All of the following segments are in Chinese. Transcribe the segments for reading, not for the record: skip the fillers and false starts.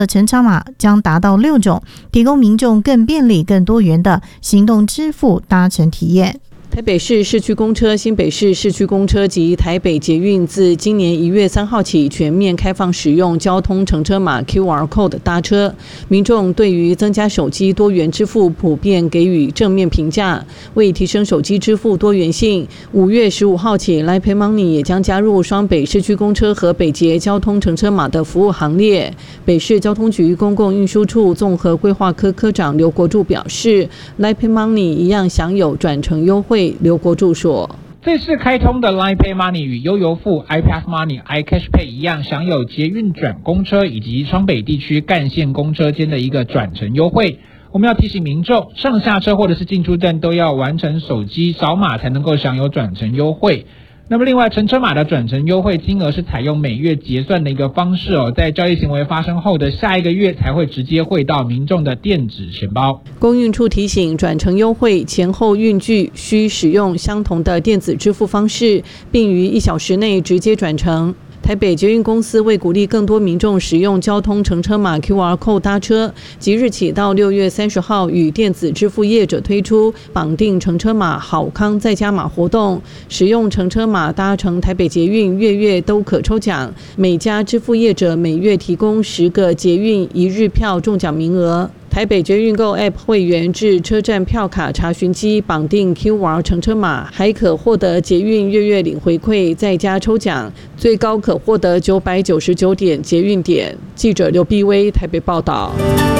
乘车码将达到6种，提供民众更便利、更多元的行动支付搭乘体验。 台北市市区公车、新北市市区公车及台北捷运自今年1月3号起全面开放使用交通乘车码 QR Code 搭车，民众对于增加手机多元支付普遍给予正面评价。为提升手机支付多元性，5月15号起 Line Pay Money 也将加入双北市区公车和北捷交通乘车码的服务行列。北市交通局公共运输处综合规划科科长刘国柱表示 ，Line Pay Money 一样享有转乘优惠。刘国柱说， 这次开通的 Line Pay Money 与悠游付、iPass Money、iCash Pay 一样，享有捷运转公车以及双北地区干线公车间的一个转乘优惠。我们要提醒民众，上下车或者是进出站都要完成手机扫码才能够享有转乘优惠。那么另外，乘车码的转乘优惠金额是采用每月结算的一个方式在交易行为发生后的下一个月才会直接汇到民众的电子钱包。 公运处提醒，转乘优惠前后运距需使用相同的电子支付方式，并于1小时内直接转乘。台北捷运公司为鼓励更多民众使用交通乘车码 QR Code 搭车，即日起到6月30号与电子支付业者推出绑定乘车码好康再加码活动，使用乘车码搭乘台北捷运月都可抽奖，每家支付业者每月提供10个捷运1日票中奖名额。台北捷运购 App 会员至车站票卡查询机绑定 QR 乘车码，还可获得捷运月领回馈，再加抽奖，最高可获得999点捷运点。记者刘碧薇台北报道。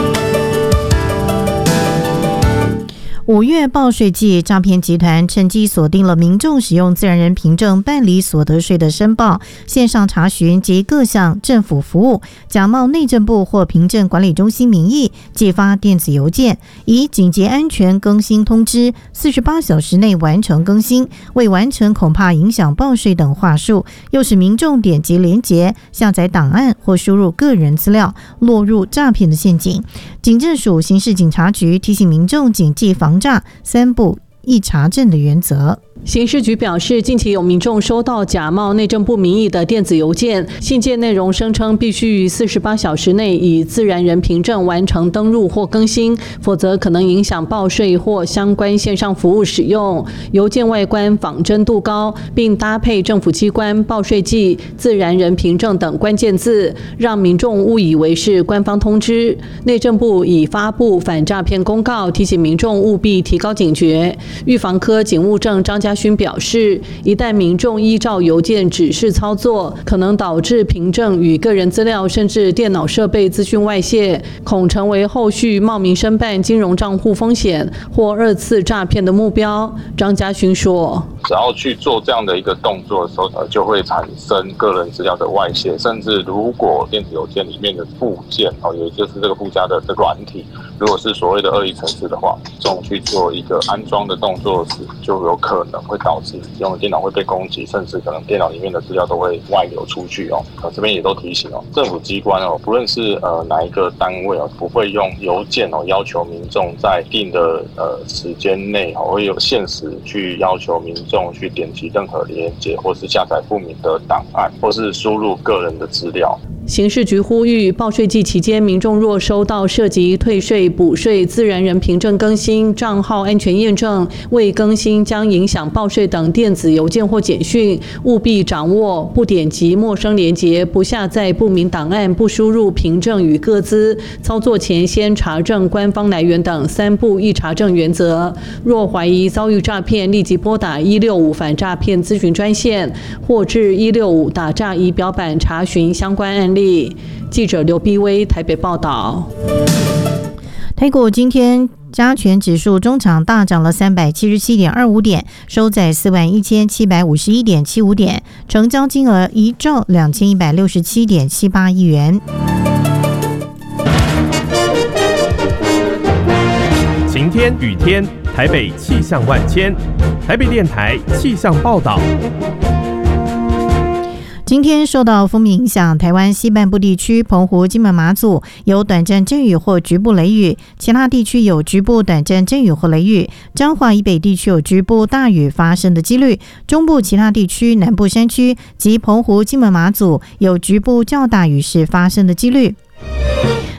5月报税季，诈骗集团趁机锁定了民众使用自然人凭证办理所得税的申报、线上查询及各项政府服务，假冒内政部或凭证管理中心名义寄发电子邮件，以紧急安全更新通知48小时内完成更新，未完成恐怕影响报税等话术，诱使民众点击连结下载档案或输入个人资料，落入诈骗的陷阱。警政署刑事警察局提醒民众谨记防诈3不一查证的原则。 刑事局表示，近期有民众收到假冒内政部名义的电子邮件，信件内容声称必须于48小时内以自然人凭证完成登入或更新，否则可能影响报税或相关线上服务使用。邮件外观仿真度高，并搭配政府机关、报税季、自然人凭证等关键字，让民众误以为是官方通知。内政部已发布反诈骗公告，提醒民众务必提高警觉。预防科警务证张家勋表示，一旦民众依照邮件指示操作，可能导致凭证与个人资料甚至电脑设备资讯外泄，恐成为后续冒名申办金融账户风险或2次诈骗的目标。张家勋说， 只要去做这样的一个动作的时候，就会产生个人资料的外泄，甚至如果电子邮件里面的附件也就是这个附加的软体，如果是所谓的恶意程式的话，这种去做一个安装的动作时，就有可能会导致用的电脑会被攻击，甚至可能电脑里面的资料都会外流出去这边也都提醒政府机关不论是哪一个单位不会用邮件要求民众在一定的时间内会有限时去要求民众去点击任何连结，或是下载不明的档案，或是输入个人的资料。 刑事局呼吁，报税季期间，民众若收到涉及退税、补税、自然人凭证更新、账号安全验证、未更新将影响报税等电子邮件或简讯，务必掌握不点击陌生连结、不下载不明档案、不输入凭证与个资，操作前先查证官方来源等3不一查证原则。若怀疑遭遇诈骗，立即拨打165反诈骗咨询专线，或至165打诈仪表板查询相关案例。记者刘碧薇台北报道。 台股今天加权指数中场大涨了377.25点，收在41751.75点，成交金额1兆2167.78亿元。 晴天雨天，台北气象万千。台北电台气象报道。 今天受到锋面影响，台湾西半部地区、澎湖、金门、马祖有短暂阵雨或局部雷雨，其他地区有局部短暂阵雨或雷雨。彰化以北地区有局部大雨发生的几率，中部其他地区、南部山区及澎湖、金门、马祖有局部较大雨势发生的几率。